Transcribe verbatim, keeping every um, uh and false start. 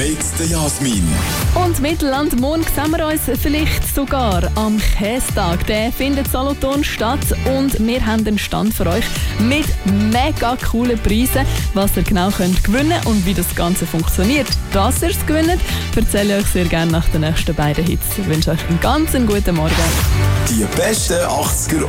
mit der Jasmin. Und Mittelland, morgen sehen wir uns vielleicht sogar am Kästag. Der findet in Solothurn statt und wir haben einen Stand für euch mit mega coolen Preisen. Was ihr genau könnt gewinnen und wie das Ganze funktioniert, dass ihr es gewinnt, erzähle ich euch sehr gerne nach den nächsten beiden Hits. Ich wünsche euch einen ganz guten Morgen. Die besten achtziger